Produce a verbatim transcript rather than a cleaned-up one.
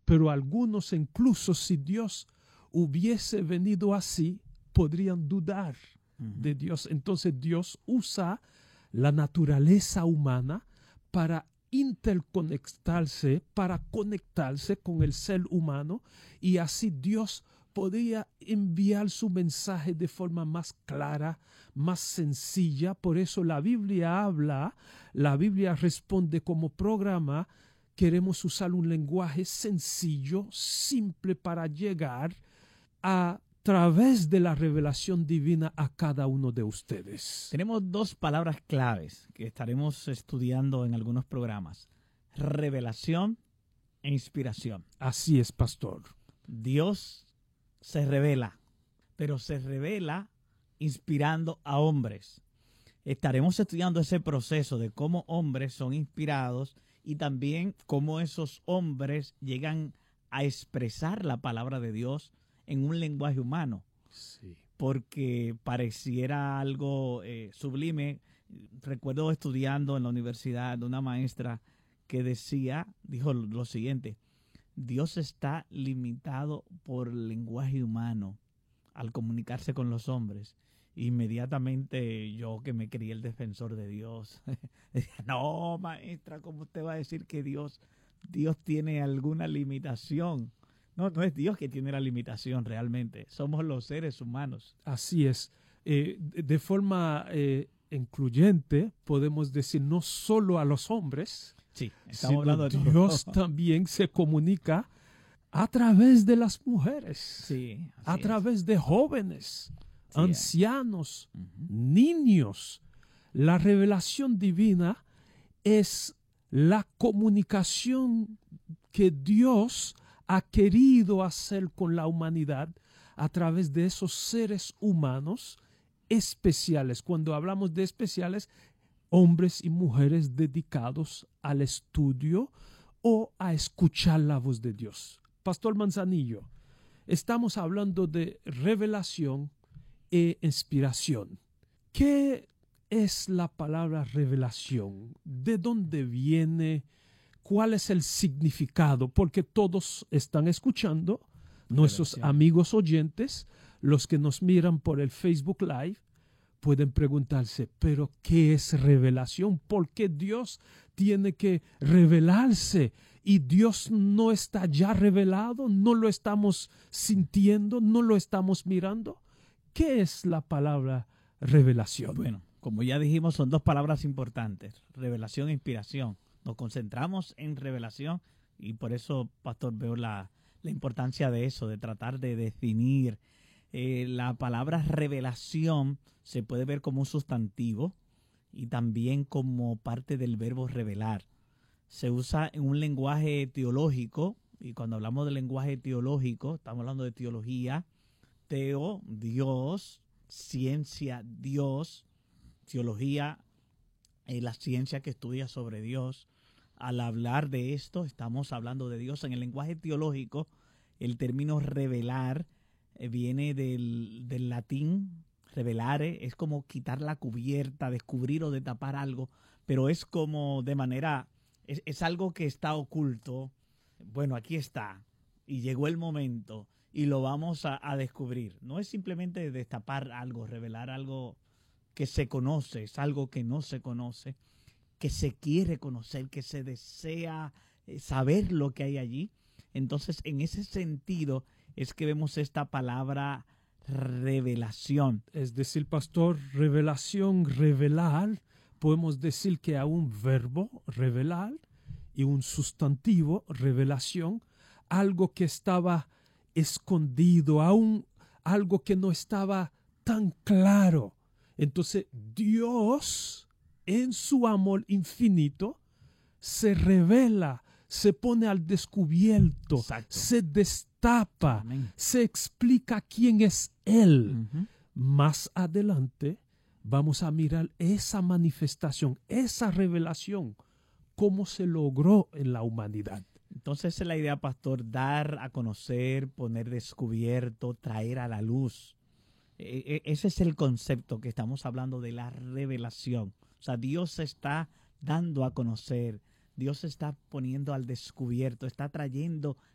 pero algunos, incluso si Dios hubiese venido así, podrían dudar uh-huh. de Dios. Entonces Dios usa la naturaleza humana para interconectarse, para conectarse con el ser humano, y así Dios podía enviar su mensaje de forma más clara, más sencilla. Por eso la Biblia habla, la Biblia responde como programa. Queremos usar un lenguaje sencillo, simple, para llegar a través de la revelación divina a cada uno de ustedes. Tenemos dos palabras claves que estaremos estudiando en algunos programas: revelación e inspiración. Así es, pastor. Dios se revela, pero se revela inspirando a hombres. Estaremos estudiando ese proceso de cómo hombres son inspirados y también cómo esos hombres llegan a expresar la palabra de Dios en un lenguaje humano. Sí. Porque pareciera algo eh, sublime. Recuerdo estudiando en la universidad de una maestra que decía, dijo lo siguiente: Dios está limitado por el lenguaje humano al comunicarse con los hombres. Inmediatamente yo, que me creí el defensor de Dios, decía, no, maestra, ¿cómo usted va a decir que Dios, Dios tiene alguna limitación? No, no es Dios que tiene la limitación realmente, somos los seres humanos. Así es. Eh, de forma eh, incluyente, podemos decir, no solo a los hombres, sí, estamos sino hablando de Dios todo. también se comunica a través de las mujeres, sí, a es. través de jóvenes, sí, ancianos, uh-huh. niños. La revelación divina es la comunicación que Dios ha querido hacer con la humanidad a través de esos seres humanos especiales. Cuando hablamos de especiales, hombres y mujeres dedicados al estudio o a escuchar la voz de Dios. Pastor Manzanillo, estamos hablando de revelación e inspiración. ¿Qué es la palabra revelación? ¿De dónde viene? ¿Cuál es el significado? Porque todos están escuchando, nuestros Revelación. amigos oyentes, los que nos miran por el Facebook Live, pueden preguntarse, ¿pero qué es revelación? ¿Por qué Dios tiene que revelarse? ¿Y Dios no está ya revelado? ¿No lo estamos sintiendo? ¿No lo estamos mirando? ¿Qué es la palabra revelación? Bueno, como ya dijimos, son dos palabras importantes: revelación e inspiración. Nos concentramos en revelación y por eso, pastor, veo la, la importancia de eso, de tratar de definir. Eh, la palabra revelación se puede ver como un sustantivo y también como parte del verbo revelar. Se usa en un lenguaje teológico, y cuando hablamos de lenguaje teológico, estamos hablando de teología. Teo, Dios; ciencia, Dios; teología, eh, la ciencia que estudia sobre Dios. Al hablar de esto, estamos hablando de Dios. En el lenguaje teológico, el término revelar eh, viene del, del latín. Revelare es como quitar la cubierta, descubrir o destapar algo, pero es como de manera, es, es algo que está oculto. Bueno, aquí está, y llegó el momento, y lo vamos a, a descubrir. No es simplemente destapar algo, revelar algo que se conoce, es algo que no se conoce, que se quiere conocer, que se desea saber lo que hay allí. Entonces, en ese sentido es que vemos esta palabra revelación. Es decir, pastor, revelación, revelar, podemos decir que hay un verbo, revelar, y un sustantivo, revelación, algo que estaba escondido, aún algo que no estaba tan claro. Entonces, Dios, en su amor infinito, se revela, se pone al descubierto, Exacto. se destapa, Amén. se explica quién es Él. Uh-huh. Más adelante vamos a mirar esa manifestación, esa revelación, cómo se logró en la humanidad. Entonces esa es la idea, pastor: dar a conocer, poner descubierto, traer a la luz. E- e- ese es el concepto que estamos hablando de la revelación. O sea, Dios se está dando a conocer, Dios se está poniendo al descubierto, está trayendo